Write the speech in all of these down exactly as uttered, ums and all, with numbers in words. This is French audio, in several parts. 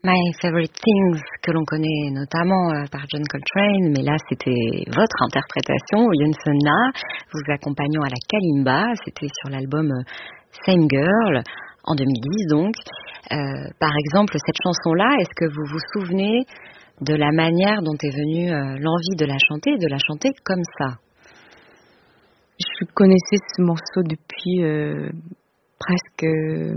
My Favorite Things, que l'on connaît notamment euh, par John Coltrane, mais là c'était votre interprétation, Younsun Na, vous accompagnant à la kalimba, c'était sur l'album euh, Same Girl, en deux mille dix donc. Euh, par exemple, cette chanson-là, est-ce que vous vous souvenez de la manière dont est venue euh, l'envie de la chanter, de la chanter comme ça? Je connaissais ce morceau depuis euh, presque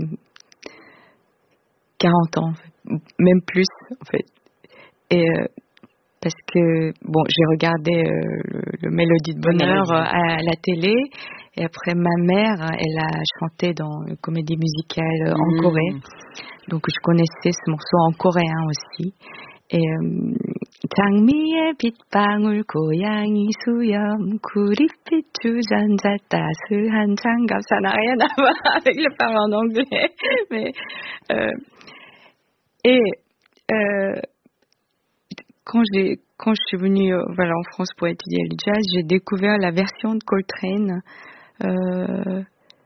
quarante ans, en fait. Même plus en fait. Et euh, parce que bon, j'ai regardé euh, le, le Mélodie de Bonheur à, à la télé, et après ma mère, elle a chanté dans une comédie musicale en mmh. Corée, donc je connaissais ce morceau en coréen aussi. Et 장미의 빗방울 고양이 수염 구릿빛 주전자 따스한 장갑, ça n'a rien à voir avec le parler en anglais, mais euh, et euh, quand j'ai quand je suis venue euh, voilà en France pour étudier le jazz, j'ai découvert la version de Coltrane euh,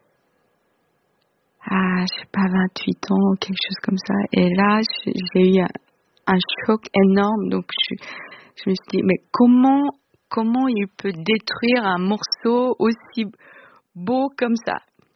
à je sais pas vingt-huit ans ou quelque chose comme ça, et là j'ai eu un un choc énorme, donc je, je me suis dit, mais comment, comment il peut détruire un morceau aussi beau comme ça?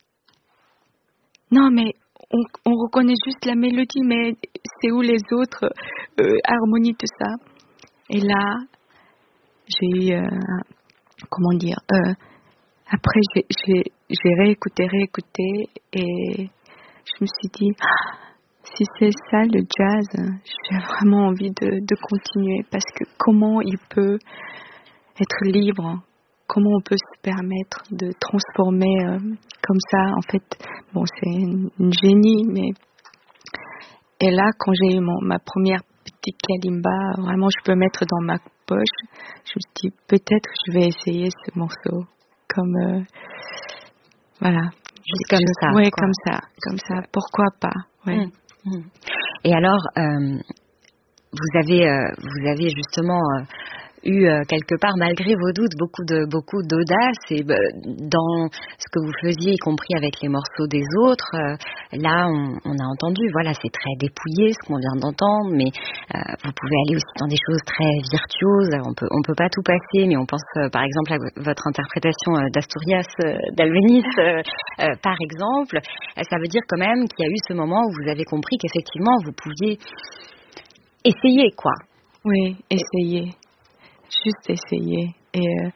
Non, mais on, on reconnaît juste la mélodie, mais c'est où les autres euh, harmonies, tout ça? Et là, j'ai eu, euh, comment dire, euh, après j'ai, j'ai, j'ai réécouté, réécouté, et je me suis dit, ah, si c'est ça le jazz, j'ai vraiment envie de, de continuer, parce que comment il peut être libre, comment on peut se permettre de transformer euh, comme ça, en fait, bon c'est une, une génie, mais et là quand j'ai eu mon, ma première petite kalimba, vraiment je peux mettre dans ma poche, je me suis dit peut-être je vais essayer ce morceau, comme euh, voilà, juste comme ça, oui comme ça, comme ça, pourquoi pas, ouais. Mmh. Et alors, euh, vous avez, euh, vous avez justement euh, eu euh, quelque part, malgré vos doutes, beaucoup de beaucoup d'audace, et euh, dans ce que vous faisiez, y compris avec les morceaux des autres. Euh, là, on, on a entendu, voilà, c'est très dépouillé ce qu'on vient d'entendre, mais euh, vous pouvez aller aussi dans des choses très virtuoses. On peut on peut pas tout passer, mais on pense euh, par exemple à votre interprétation euh, d'Asturias euh, d'Albéniz, euh, euh, par exemple. Euh, ça veut dire quand même qu'il y a eu ce moment où vous avez compris qu'effectivement vous pouviez essayer, quoi. Oui, essayer. Juste essayer. Et euh,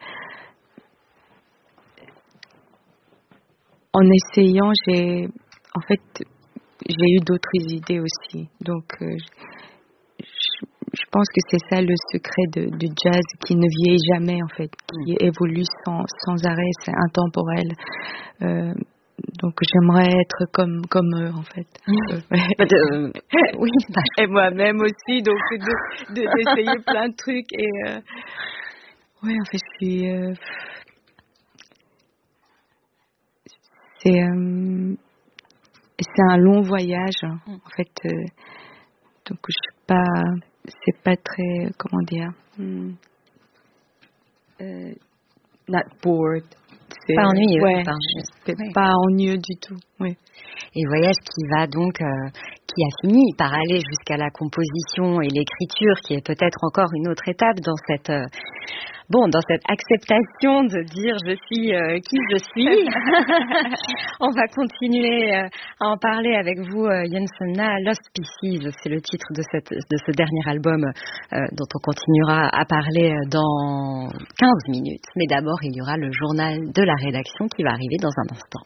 en essayant, j'ai, en fait, j'ai eu d'autres idées aussi. Donc, euh, je, je pense que c'est ça le secret de, du jazz, qui ne vieillit jamais, en fait, qui mmh. évolue sans, sans arrêt, c'est intemporel. Euh, donc j'aimerais être comme comme eux en fait. de, oui. Et moi-même aussi, donc de, de, d'essayer plein de trucs, et euh, ouais en fait je suis euh, c'est euh, c'est un long voyage en fait, euh, donc je suis pas, c'est pas très, comment dire, hmm, euh, not bored. C'est pas ennuyeux. Ouais, c'est ouais. pas ennuyeux du tout. Oui. Et voyage qui va donc, euh, qui a fini par aller jusqu'à la composition et l'écriture, qui est peut-être encore une autre étape dans cette, euh, bon, dans cette acceptation de dire je suis euh, qui je suis. On va continuer euh, à en parler avec vous, euh, Younsun Na. Lost Pieces, c'est le titre de cette, de ce dernier album euh, dont on continuera à parler dans quinze minutes. Mais d'abord, il y aura le journal de la rédaction qui va arriver dans un instant.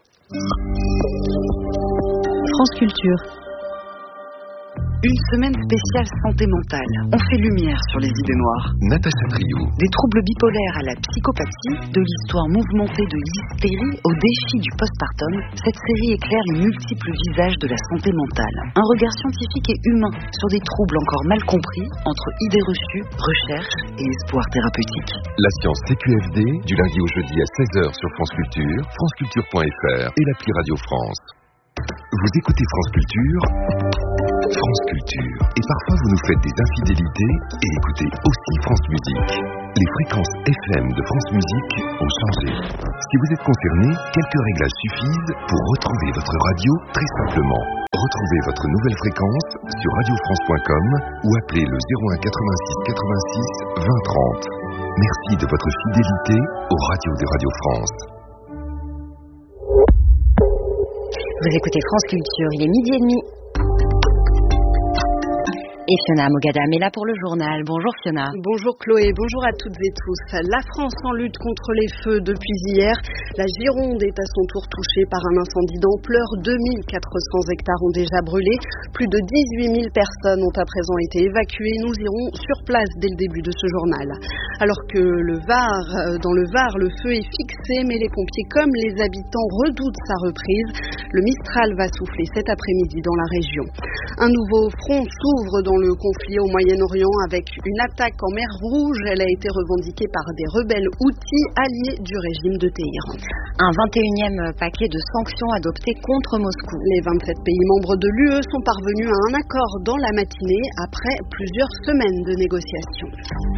France Culture. Une semaine spéciale santé mentale. On fait lumière sur les idées noires. Natacha Trio. Des troubles bipolaires à la psychopathie, de l'histoire mouvementée de l'hystérie au défi du postpartum, cette série éclaire les multiples visages de la santé mentale. Un regard scientifique et humain sur des troubles encore mal compris entre idées reçues, recherche et espoir thérapeutique. La science C Q F D, du lundi au jeudi à seize heures sur France Culture, franceculture point f r et l'appli Radio France. Vous écoutez France Culture, France Culture. Et parfois vous nous faites des infidélités et écoutez aussi France Musique. Les fréquences F M de France Musique ont changé. Si vous êtes concerné, quelques réglages suffisent pour retrouver votre radio très simplement. Retrouvez votre nouvelle fréquence sur radio france point com ou appelez le zéro un quatre-vingt-six quatre-vingt-six vingt trente. Merci de votre fidélité aux radios de Radio France. Vous écoutez France Culture, il est midi et demi. Et Fiona Mogadam est là pour le journal. Bonjour Fiona. Bonjour Chloé, bonjour à toutes et tous. La France en lutte contre les feux depuis hier. La Gironde est à son tour touchée par un incendie d'ampleur. deux mille quatre cents hectares ont déjà brûlé. Plus de dix-huit mille personnes ont à présent été évacuées. Nous irons sur place dès le début de ce journal. Alors que le Var, dans le Var, le feu est fixé, mais les pompiers comme les habitants redoutent sa reprise. Le Mistral va souffler cet après-midi dans la région. Un nouveau front s'ouvre dans le conflit au Moyen-Orient avec une attaque en mer Rouge. Elle a été revendiquée par des rebelles houthis alliés du régime de Téhéran. Un vingt et unième paquet de sanctions adopté contre Moscou. Les vingt-sept pays membres de l'U E sont parvenus à un accord dans la matinée après plusieurs semaines de négociations.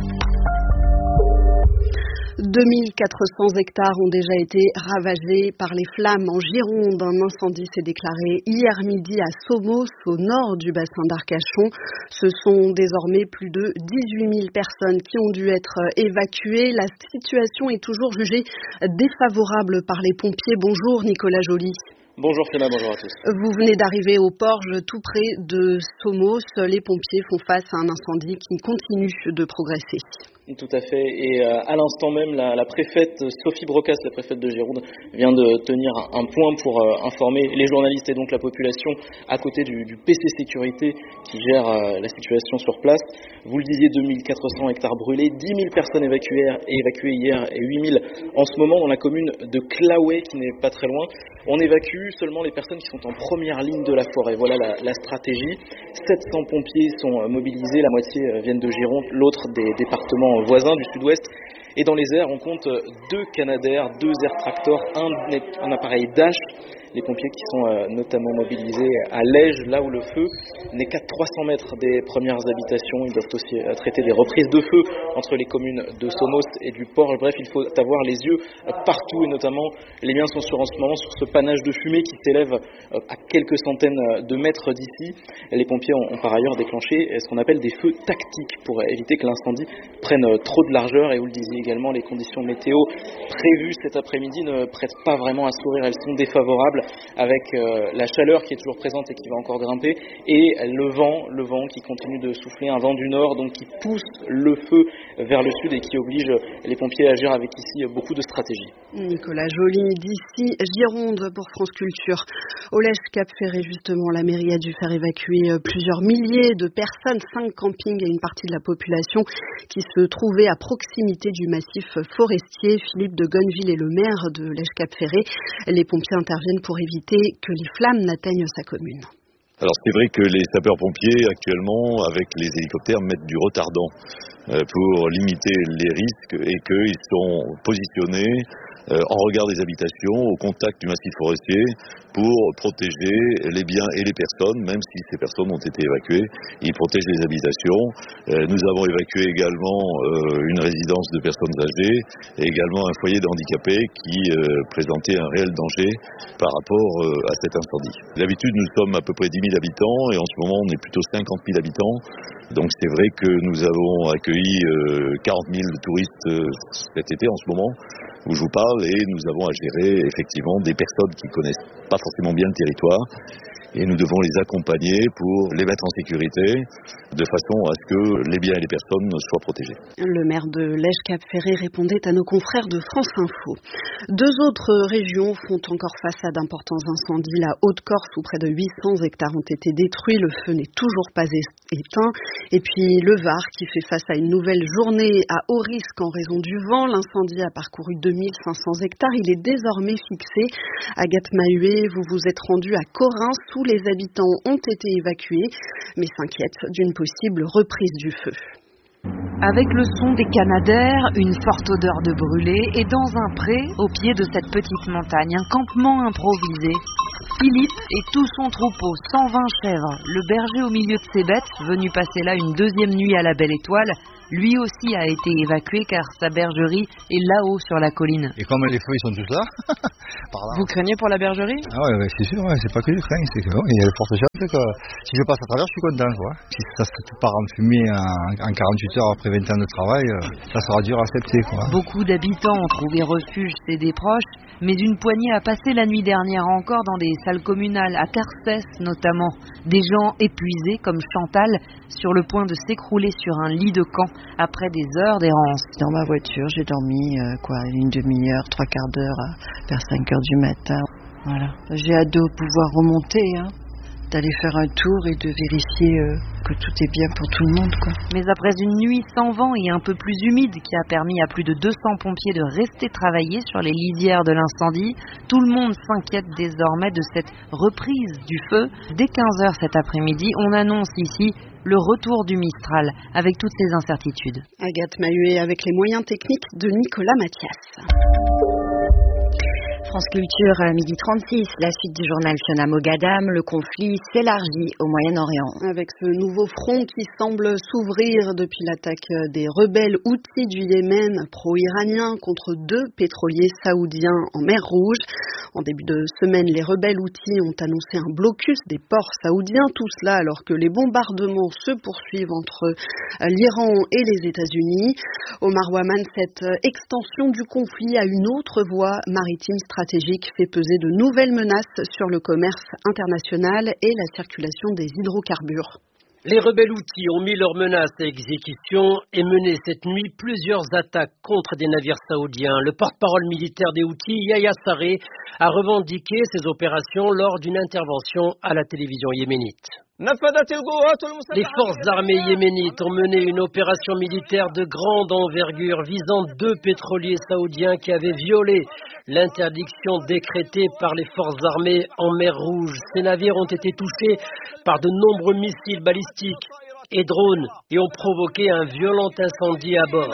deux mille quatre cents hectares ont déjà été ravagés par les flammes en Gironde. Un incendie s'est déclaré hier midi à Somos, au nord du bassin d'Arcachon. Ce sont désormais plus de dix-huit mille personnes qui ont dû être évacuées. La situation est toujours jugée défavorable par les pompiers. Bonjour Nicolas Joly. Bonjour Fiona, bonjour à tous. Vous venez d'arriver au Porge, tout près de Somos. Les pompiers font face à un incendie qui continue de progresser. Tout à fait, et euh, à l'instant même, la, la préfète Sophie Brocas, la préfète de Gironde, vient de tenir un point pour euh, informer les journalistes et donc la population à côté du, du P C Sécurité qui gère euh, la situation sur place. Vous le disiez, deux mille quatre cents hectares brûlés, dix mille personnes évacuées, évacuées hier et huit mille en ce moment dans la commune de Claouet qui n'est pas très loin. On évacue seulement les personnes qui sont en première ligne de la forêt. Voilà la, la stratégie. sept cents pompiers sont mobilisés, la moitié viennent de Gironde, l'autre des départements voisins du sud-ouest. Et dans les airs, on compte deux Canadair, deux Air Tractor, un, un appareil Dash. Les pompiers qui sont euh, notamment mobilisés à Lège, là où le feu n'est qu'à trois cents mètres des premières habitations. Ils doivent aussi euh, traiter des reprises de feu entre les communes de Somos et du Porge. Bref, il faut avoir les yeux euh, partout, et notamment les miens sont sur en ce moment sur ce panache de fumée qui s'élève euh, à quelques centaines de mètres d'ici. Les pompiers ont, ont par ailleurs déclenché ce qu'on appelle des feux tactiques pour éviter que l'incendie prenne euh, trop de largeur. Et vous le disiez également, les conditions météo prévues cet après-midi ne prêtent pas vraiment à sourire, elles sont défavorables, avec euh, la chaleur qui est toujours présente et qui va encore grimper, et le vent, le vent qui continue de souffler, un vent du nord, donc qui pousse le feu vers le sud et qui oblige les pompiers à agir avec ici beaucoup de stratégie. Nicolas Joly, d'ici Gironde pour France Culture. Au Lège Cap Ferré, justement, la mairie a dû faire évacuer plusieurs milliers de personnes, cinq campings et une partie de la population qui se trouvait à proximité du massif forestier. Philippe de Gonneville est le maire de Lège Cap Ferré. Les pompiers interviennent pour éviter que les flammes n'atteignent sa commune. Alors c'est vrai que les sapeurs-pompiers actuellement avec les hélicoptères mettent du retardant euh, pour limiter les risques et qu'ils sont positionnés euh, en regard des habitations, au contact du massif forestier pour protéger les biens et les personnes, même si ces personnes ont été évacuées. Ils protègent les habitations. Euh, nous avons évacué également euh, une résidence de personnes âgées et également un foyer de handicapés qui euh, présentait un réel danger par rapport euh, à cet incendie. D'habitude, nous sommes à peu près dix mille habitants et en ce moment, on est plutôt cinquante mille habitants. Donc c'est vrai que nous avons accueilli euh, quarante mille touristes euh, cet été en ce moment, où je vous parle, et nous avons à gérer effectivement des personnes qui connaissent pas forcément bien le territoire, et nous devons les accompagner pour les mettre en sécurité, de façon à ce que les biens et les personnes soient protégés. Le maire de Lège Cap Ferré répondait à nos confrères de France Info. Deux autres régions font encore face à d'importants incendies. La Haute-Corse, où près de huit cents hectares ont été détruits, le feu n'est toujours pas éteint. Et puis le Var, qui fait face à une nouvelle journée à haut risque en raison du vent. L'incendie a parcouru deux mille cinq cents hectares. Il est désormais fixé. Agathe Mahuet, vous vous êtes rendue à Corin. Tous les habitants ont été évacués, mais s'inquiètent d'une possible reprise du feu. Avec le son des Canadair, une forte odeur de brûlé, et dans un pré, au pied de cette petite montagne, un campement improvisé. Philippe et tout son troupeau, cent vingt chèvres, le berger au milieu de ses bêtes, venu passer là une deuxième nuit à la Belle Étoile, lui aussi a été évacué car sa bergerie est là-haut sur la colline. Et comme les feux ils sont tous là, par là. Vous craignez pour la bergerie? Ah ouais, ouais, c'est sûr, ouais, c'est pas que je crains, c'est que bon, il y a de fortes chances que si je passe à travers, je suis content, quoi. Si ça se tout part en fumée en, en quarante-huit heures après vingt ans de travail, ça sera dur à accepter, quoi. Beaucoup d'habitants ont trouvé refuge chez des proches, mais une poignée a passé la nuit dernière encore dans des salles communales, à Carcès notamment. Des gens épuisés comme Chantal, sur le point de s'écrouler sur un lit de camp après des heures d'errance. Dans ma voiture, j'ai dormi euh, quoi, une demi-heure, trois quarts d'heure, vers cinq heures du matin. Voilà. J'ai hâte de pouvoir remonter, hein, d'aller faire un tour et de vérifier euh, que tout est bien pour tout le monde, quoi. Mais après une nuit sans vent et un peu plus humide qui a permis à plus de deux cents pompiers de rester travailler sur les lisières de l'incendie, tout le monde s'inquiète désormais de cette reprise du feu. Dès quinze heures cet après-midi, on annonce ici le retour du Mistral, avec toutes ces incertitudes. Agathe Mahuet avec les moyens techniques de Nicolas Mathias. France Culture, midi trente-six, la suite du journal Fiona Mogadam, le conflit s'élargit au Moyen-Orient. Avec ce nouveau front qui semble s'ouvrir depuis l'attaque des rebelles Houthis du Yémen pro-iraniens contre deux pétroliers saoudiens en mer Rouge. En début de semaine, les rebelles Houthis ont annoncé un blocus des ports saoudiens, tout cela alors que les bombardements se poursuivent entre l'Iran et les États-Unis. Omar Waman, cette extension du conflit à une autre voie maritime stratégique fait peser de nouvelles menaces sur le commerce international et la circulation des hydrocarbures. Les rebelles Houthis ont mis leurs menaces à exécution et mené cette nuit plusieurs attaques contre des navires saoudiens. Le porte-parole militaire des Houthis, Yahya Sarré, a revendiqué ces opérations lors d'une intervention à la télévision yéménite. Les forces armées yéménites ont mené une opération militaire de grande envergure visant deux pétroliers saoudiens qui avaient violé l'interdiction décrétée par les forces armées en mer Rouge. Ces navires ont été touchés par de nombreux missiles balistiques et drones et ont provoqué un violent incendie à bord.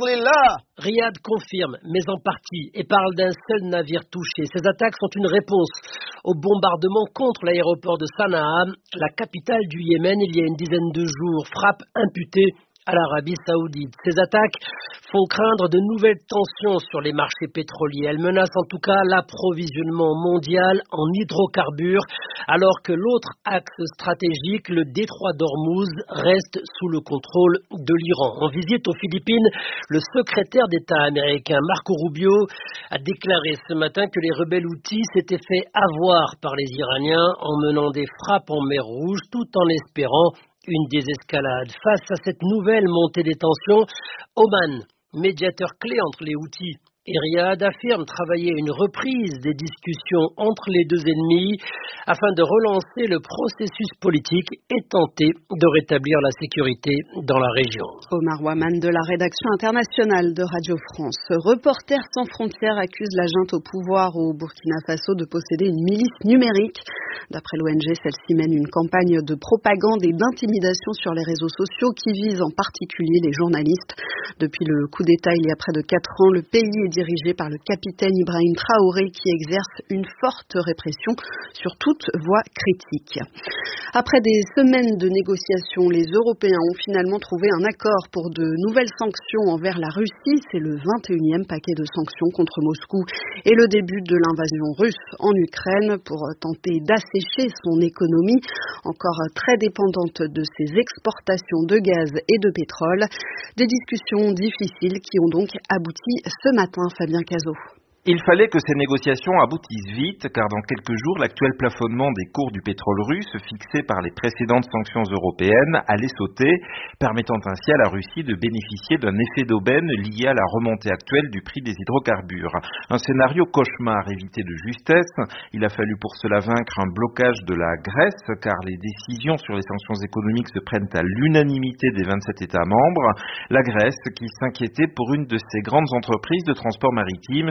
Riyad confirme, mais en partie, et parle d'un seul navire touché. Ces attaques sont une réponse au bombardement contre l'aéroport de Sanaa, la capitale du Yémen, il y a une dizaine de jours. Frappe imputée à l'Arabie Saoudite. Ces attaques font craindre de nouvelles tensions sur les marchés pétroliers. Elles menacent en tout cas l'approvisionnement mondial en hydrocarbures, alors que l'autre axe stratégique, le détroit d'Ormuz, reste sous le contrôle de l'Iran. En visite aux Philippines, le secrétaire d'État américain Marco Rubio a déclaré ce matin que les rebelles Houthis s'étaient fait avoir par les Iraniens en menant des frappes en mer Rouge, tout en espérant une désescalade. Face à cette nouvelle montée des tensions, Oman, médiateur clé entre les Houthis et Riyad, affirme travailler à une reprise des discussions entre les deux ennemis afin de relancer le processus politique et tenter de rétablir la sécurité dans la région. Omar Waman de la rédaction internationale de Radio France. Reporters sans frontières accuse la junte au pouvoir au Burkina Faso de posséder une milice numérique. D'après l'O N G, celle-ci mène une campagne de propagande et d'intimidation sur les réseaux sociaux qui vise en particulier les journalistes. Depuis le coup d'État il y a près de quatre ans, le pays est dirigé par le capitaine Ibrahim Traoré qui exerce une forte répression sur toute voix critique. Après des semaines de négociations, les Européens ont finalement trouvé un accord pour de nouvelles sanctions envers la Russie. C'est le vingt et unième paquet de sanctions contre Moscou et le début de l'invasion russe en Ukraine pour tenter d'assécher son économie, encore très dépendante de ses exportations de gaz et de pétrole. Des discussions difficiles qui ont donc abouti ce matin. Fabien Cazot. Il fallait que ces négociations aboutissent vite, car dans quelques jours, l'actuel plafonnement des cours du pétrole russe, fixé par les précédentes sanctions européennes, allait sauter, permettant ainsi à la Russie de bénéficier d'un effet d'aubaine lié à la remontée actuelle du prix des hydrocarbures. Un scénario cauchemar évité de justesse. Il a fallu pour cela vaincre un blocage de la Grèce, car les décisions sur les sanctions économiques se prennent à l'unanimité des vingt-sept États membres. La Grèce qui s'inquiétait pour une de ses grandes entreprises de transport maritime spécialisées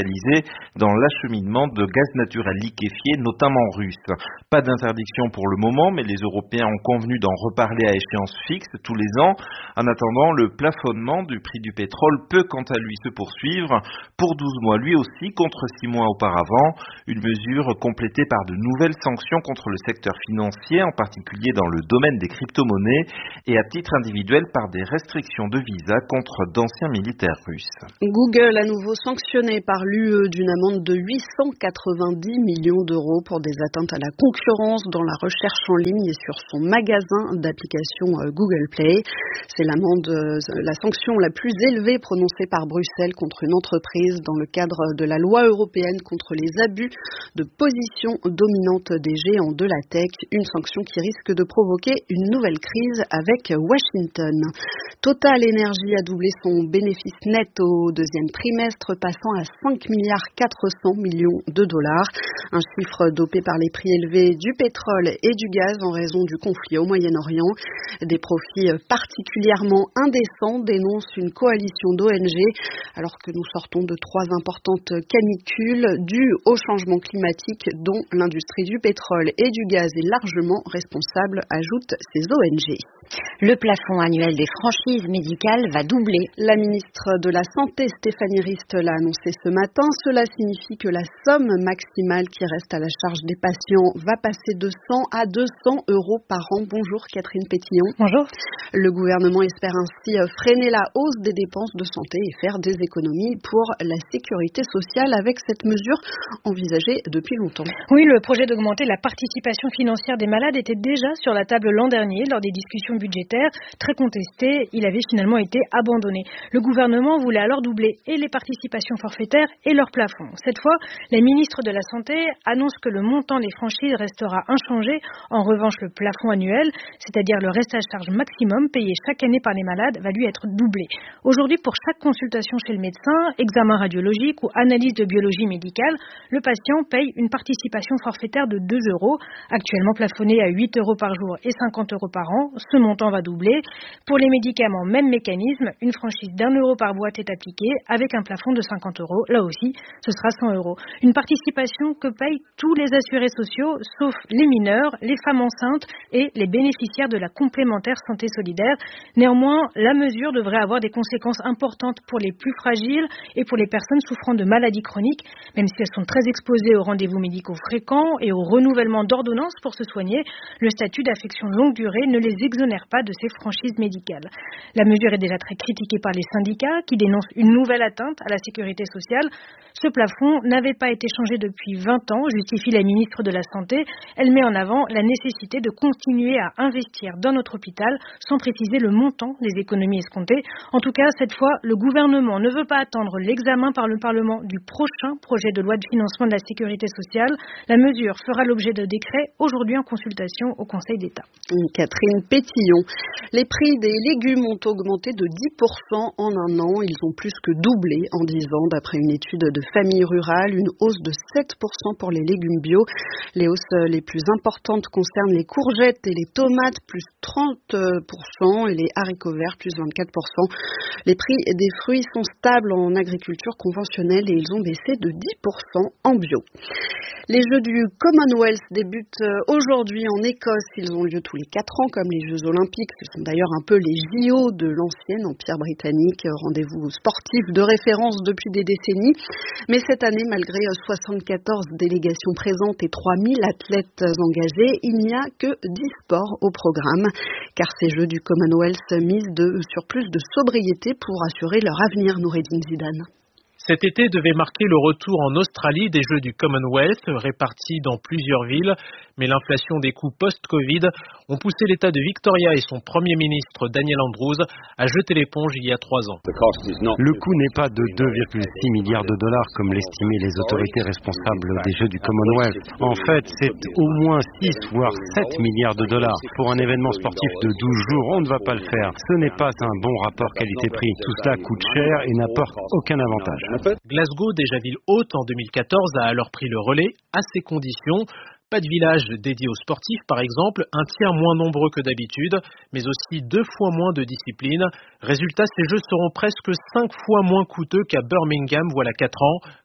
spécialisée dans l'acheminement de gaz naturel liquéfié, notamment russe. Pas d'interdiction pour le moment, mais les Européens ont convenu d'en reparler à échéance fixe tous les ans. En attendant, le plafonnement du prix du pétrole peut quant à lui se poursuivre pour douze mois, lui aussi contre six mois auparavant. Une mesure complétée par de nouvelles sanctions contre le secteur financier, en particulier dans le domaine des crypto-monnaies, et à titre individuel par des restrictions de visa contre d'anciens militaires russes. Google à nouveau sanctionné par l'U E d'une amende de huit cent quatre-vingt-dix millions d'euros pour des atteintes à la concurrence dans la recherche en ligne et sur son magasin d'applications Google Play. C'est l'amende, la sanction la plus élevée prononcée par Bruxelles contre une entreprise dans le cadre de la loi européenne contre les abus de position dominante des géants de la tech. Une sanction qui risque de provoquer une nouvelle crise avec Washington. Total Energy a doublé son bénéfice net au deuxième trimestre, passant à cinq milliards quatre cents millions de dollars. Un chiffre dopé par les prix élevés du pétrole et du gaz en raison du conflit au Moyen-Orient. Des profits particulièrement indécents, dénonce une coalition d'O N G, alors que nous sortons de trois importantes canicules dues au changement climatique dont l'industrie du pétrole et du gaz est largement responsable, ajoutent ces O N G. Le plafond annuel des franchises médicales va doubler. La ministre de la Santé, Stéphanie Rist, l'a annoncé ce matin. Cela signifie que la somme maximale qui reste à la charge des patients va passer de cent à deux cents euros par an. Bonjour Catherine Pétillon. Bonjour. Le gouvernement espère ainsi freiner la hausse des dépenses de santé et faire des économies pour la sécurité sociale avec cette mesure envisagée depuis longtemps. Oui, le projet d'augmenter la participation financière des malades était déjà sur la table l'an dernier lors des discussions budgétaire, très contesté, il avait finalement été abandonné. Le gouvernement voulait alors doubler et les participations forfaitaires et leur plafond. Cette fois, la ministre de la Santé annonce que le montant des franchises restera inchangé. En revanche, le plafond annuel, c'est-à-dire le reste à charge maximum payé chaque année par les malades, va lui être doublé. Aujourd'hui, pour chaque consultation chez le médecin, examen radiologique ou analyse de biologie médicale, le patient paye une participation forfaitaire de deux euros, actuellement plafonnée à huit euros par jour et cinquante euros par an. Ce montant va doubler. Pour les médicaments, même mécanisme, une franchise d'un euro par boîte est appliquée avec un plafond de cinquante euros. Là aussi, ce sera cent euros. Une participation que payent tous les assurés sociaux, sauf les mineurs, les femmes enceintes et les bénéficiaires de la complémentaire santé solidaire. Néanmoins, la mesure devrait avoir des conséquences importantes pour les plus fragiles et pour les personnes souffrant de maladies chroniques, même si elles sont très exposées aux rendez-vous médicaux fréquents et au renouvellement d'ordonnances pour se soigner. Le statut d'affection de longue durée ne les exonère pas de ces franchises médicales. La mesure est déjà très critiquée par les syndicats qui dénoncent une nouvelle atteinte à la sécurité sociale. Ce plafond n'avait pas été changé depuis vingt ans, justifie la ministre de la Santé. Elle met en avant la nécessité de continuer à investir dans notre hôpital sans préciser le montant des économies escomptées. En tout cas, cette fois, le gouvernement ne veut pas attendre l'examen par le Parlement du prochain projet de loi de financement de la sécurité sociale. La mesure fera l'objet de décrets aujourd'hui en consultation au Conseil d'État. Catherine Pétillon. Les prix des légumes ont augmenté de dix pour cent en un an. Ils ont plus que doublé en dix ans d'après une étude de Famille Rurale. Une hausse de sept pour cent pour les légumes bio. Les hausses les plus importantes concernent les courgettes et les tomates, plus trente pour cent, et les haricots verts, plus vingt-quatre pour cent. Les prix des fruits sont stables en agriculture conventionnelle et ils ont baissé de dix pour cent en bio. Les Jeux du Commonwealth débutent aujourd'hui en Écosse. Ils ont lieu tous les quatre ans comme les Jeux Olympiques. Ce sont d'ailleurs un peu les J O de l'ancien Empire britannique. Rendez-vous sportif de référence depuis des décennies. Mais cette année, malgré soixante-quatorze délégations présentes et trois mille athlètes engagés, il n'y a que dix sports au programme. Car ces Jeux du Commonwealth misent de, sur plus de sobriété pour assurer leur avenir, Noureddine Zidane. Cet été devait marquer le retour en Australie des Jeux du Commonwealth, répartis dans plusieurs villes, mais l'inflation des coûts post-Covid ont poussé l'État de Victoria et son Premier ministre Daniel Andrews à jeter l'éponge il y a trois ans. Le coût n'est pas de deux virgule six milliards de dollars comme l'estimaient les autorités responsables des Jeux du Commonwealth. En fait, c'est au moins six voire sept milliards de dollars. Pour un événement sportif de douze jours, on ne va pas le faire. Ce n'est pas un bon rapport qualité-prix. Tout cela coûte cher et n'apporte aucun avantage. Glasgow, déjà ville haute en deux mille quatorze, a alors pris le relais à ces conditions. Pas de village dédié aux sportifs, par exemple, un tiers moins nombreux que d'habitude, mais aussi deux fois moins de disciplines. Résultat, ces jeux seront presque cinq fois moins coûteux qu'à Birmingham, voilà quatre ans.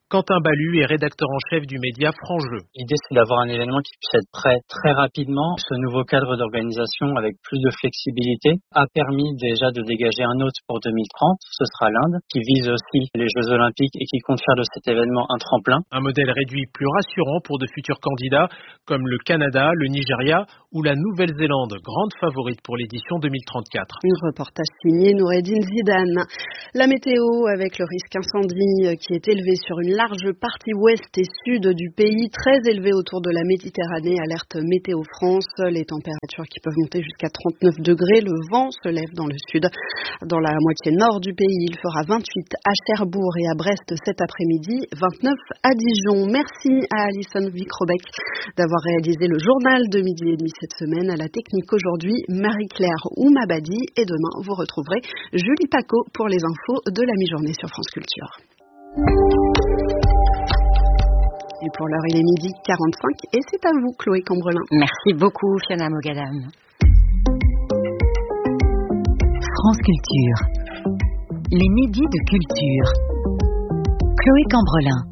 Quentin Balu est rédacteur en chef du média Franc-Jeu. L'idée, c'est d'avoir un événement qui puisse être prêt très rapidement. Ce nouveau cadre d'organisation avec plus de flexibilité a permis déjà de dégager un hôte pour deux mille trente. Ce sera l'Inde, qui vise aussi les Jeux Olympiques et qui compte faire de cet événement un tremplin. Un modèle réduit plus rassurant pour de futurs candidats comme le Canada, le Nigeria ou la Nouvelle-Zélande, grande favorite pour l'édition deux mille trente-quatre. Un reportage signé Noureddine Zidane. La météo avec le risque incendie qui est élevé sur une large partie ouest et sud du pays, très élevé autour de la Méditerranée, alerte Météo France. Les températures qui peuvent monter jusqu'à trente-neuf degrés. Le vent se lève dans le sud. Dans la moitié nord du pays, il fera vingt-huit à Cherbourg et à Brest cet après-midi, vingt-neuf à Dijon. Merci à Alison Vicrobec d'avoir réalisé le journal de midi et demi cette semaine. À la technique aujourd'hui, Marie-Claire Oumabadi. Et demain, vous retrouverez Julie Paco pour les infos de la mi-journée sur France Culture. Et pour l'heure, il est midi quarante-cinq et c'est à vous, Chloé Cambrelin. Merci beaucoup, Fiona Mogadam. France Culture. Les midis de culture. Chloé Cambrelin.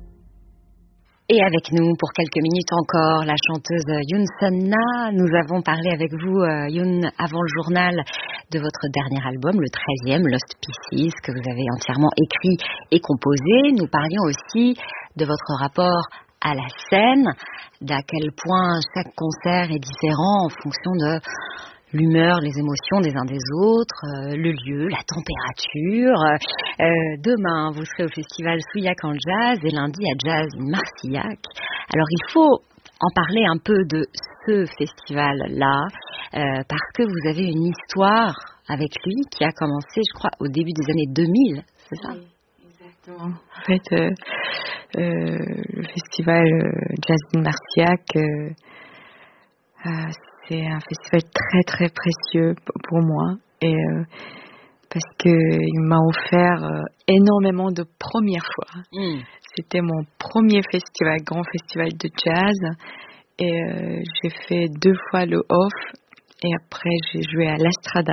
Et avec nous, pour quelques minutes encore, la chanteuse Youn Sun-na. Nous avons parlé avec vous, Youn, avant le journal, de votre dernier album, le treizième, Lost Pieces, que vous avez entièrement écrit et composé. Nous parlions aussi de votre rapport à la scène, d'à quel point chaque concert est différent en fonction de l'humeur, les émotions des uns des autres, euh, le lieu, la température. Euh, demain, vous serez au festival Souillac en jazz et lundi à Jazz Marcillac. Alors, il faut en parler un peu de ce festival-là, euh, parce que vous avez une histoire avec lui qui a commencé, je crois, au début des années deux mille, c'est ça ? Oui, exactement. En fait, euh, euh, le festival euh, Jazz Marcillac, euh, euh, c'est un festival très très précieux pour moi et euh, parce que il m'a offert euh, énormément de premières fois. Mm. C'était mon premier festival, grand festival de jazz et euh, j'ai fait deux fois le off et après j'ai joué à l'Astrada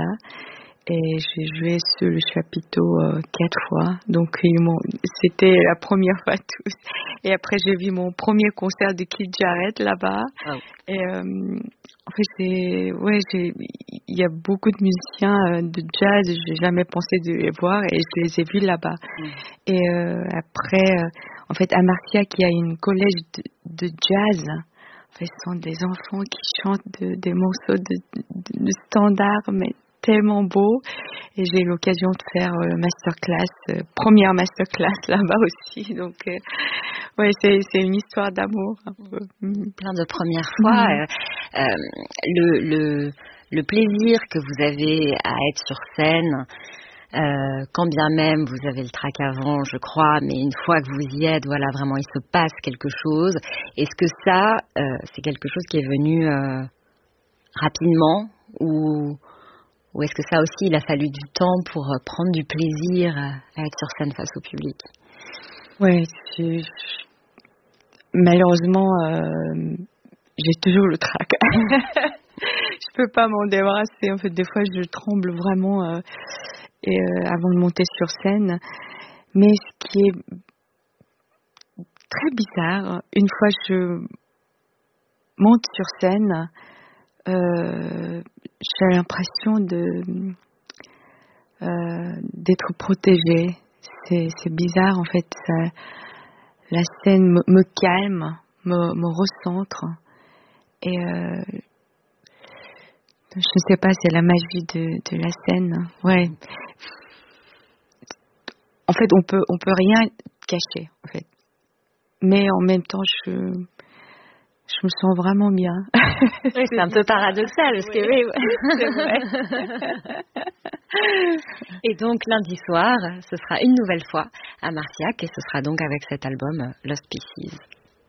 et j'ai joué sur le chapiteau euh, quatre fois. Donc ils m'ont, c'était la première fois tous. Et après j'ai vu mon premier concert de Keith Jarrett là-bas. Oh. Et euh, en fait c'est, ouais, j'ai, il y a beaucoup de musiciens euh, de jazz. J'ai jamais pensé de les voir et je les ai vus là-bas. Mm. Et euh, après, euh, en fait à Marcillac il y a une collège de, de jazz. En fait, ce sont des enfants qui chantent de, des morceaux de, de, de standard, mais tellement beau et j'ai eu l'occasion de faire euh, masterclass, euh, première masterclass là-bas aussi. Donc, euh, ouais, c'est, c'est une histoire d'amour. Un peu. Mmh. Plein de premières fois. Mmh. Euh, euh, le, le, le plaisir que vous avez à être sur scène, euh, quand bien même vous avez le trac avant, je crois, mais une fois que vous y êtes, voilà, vraiment, il se passe quelque chose. Est-ce que ça, euh, c'est quelque chose qui est venu euh, rapidement ou Ou est-ce que ça aussi, il a fallu du temps pour prendre du plaisir à être sur scène face au public ? Oui, je, je, malheureusement, euh, j'ai toujours le trac. Je peux pas m'en débarrasser. En fait, des fois, je tremble vraiment euh, et, euh, avant de monter sur scène. Mais ce qui est très bizarre, une fois que je monte sur scène, Euh, j'ai l'impression de euh, d'être protégée. C'est, c'est bizarre en fait. Ça, la scène me, me calme, me, me recentre. Et euh, je ne sais pas, c'est la magie de, de la scène. Ouais. En fait, on peut on peut rien cacher en fait. Mais en même temps, je Je me sens vraiment bien. Oui, c'est un peu paradoxal, parce que oui, c'est vrai. Et donc, lundi soir, ce sera une nouvelle fois à Marcillac, et ce sera donc avec cet album Lost Pieces.